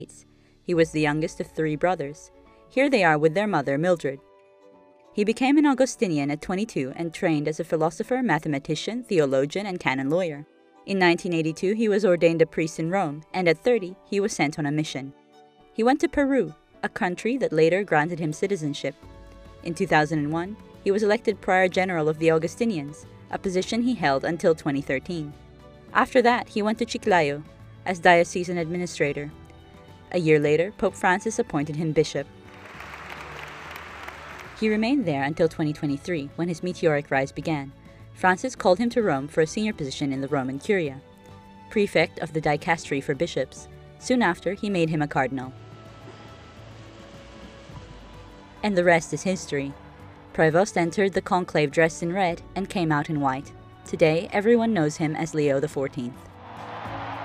He was the youngest of 3 brothers. Here they are with their mother, Mildred. He became an Augustinian at 22 and trained as a philosopher, mathematician, theologian, and canon lawyer. In 1982, he was ordained a priest in Rome, and at 30, he was sent on a mission. He went to Peru, a country that later granted him citizenship. In 2001, he was elected Prior General of the Augustinians, a position he held until 2013. After that, he went to Chiclayo as diocesan administrator. A year later, Pope Francis appointed him bishop. He remained there until 2023, when his meteoric rise began. Francis called him to Rome for a senior position in the Roman Curia, prefect of the dicastery for bishops. Soon after, he made him a cardinal. And the rest is history. Prevost entered the conclave dressed in red and came out in white. Today, everyone knows him as Leo XIV.